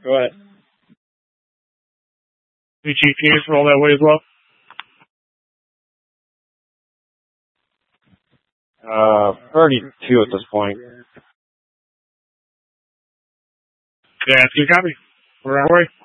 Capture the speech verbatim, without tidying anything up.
Go ahead. The Chief Games roll that way as well? Uh, thirty-two at this point. Yeah, that's a good copy. We're on our way.